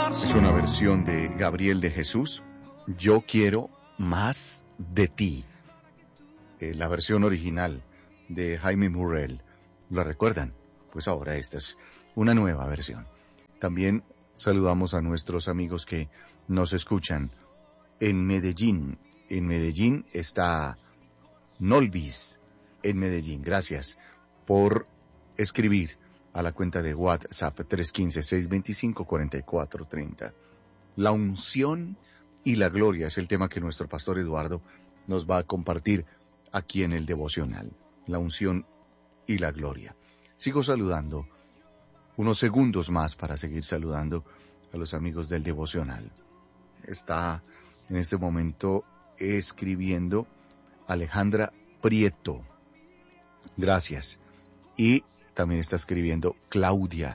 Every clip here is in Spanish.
Es una versión de Gabriel de Jesús. Yo quiero más de ti. La versión original de Jaime Murrell. ¿Lo recuerdan? Pues ahora esta es una nueva versión. También saludamos a nuestros amigos que nos escuchan en Medellín. En Medellín está Nolvis. En Medellín. Gracias por escribir a la cuenta de WhatsApp 315-625-4430. La unción y la gloria es el tema que nuestro pastor Eduardo nos va a compartir aquí en el devocional. La unción y la gloria. Sigo saludando unos segundos más para seguir saludando a los amigos del devocional. Está en este momento escribiendo Alejandra Prieto. Gracias. Y también está escribiendo Claudia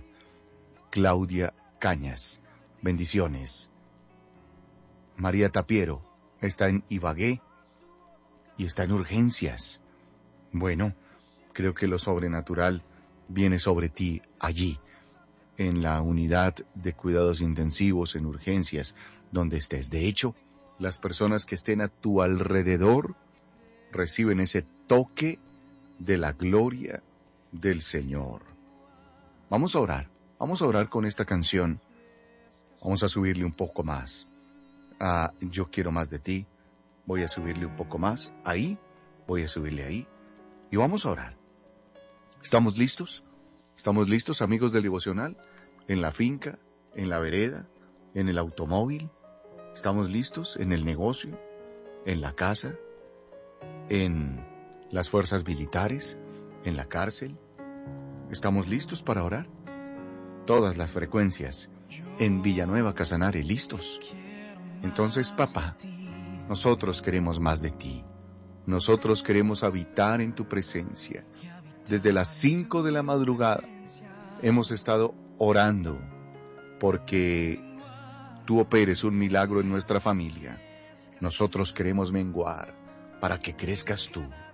Cañas. Bendiciones. María Tapiero está en Ibagué y está en urgencias. Bueno, creo que lo sobrenatural viene sobre ti allí, en la unidad de cuidados intensivos, en urgencias, donde estés. De hecho, las personas que estén a tu alrededor reciben ese toque de la gloria del Señor. Vamos a orar con esta canción. Vamos a subirle un poco más a Yo quiero más de ti. Voy a subirle un poco más ahí, voy a subirle ahí y vamos a orar. ¿Estamos listos? ¿Estamos listos, amigos del devocional? En la finca, en la vereda, en el automóvil. ¿Estamos listos en el negocio, en la casa, en las fuerzas militares, en la cárcel? ¿Estamos listos para orar? Todas las frecuencias en Villanueva, Casanare, listos. Entonces, papá, nosotros queremos más de ti. Nosotros queremos habitar en tu presencia. Desde las 5 de la madrugada hemos estado orando porque tú operes un milagro en nuestra familia. Nosotros queremos menguar para que crezcas tú.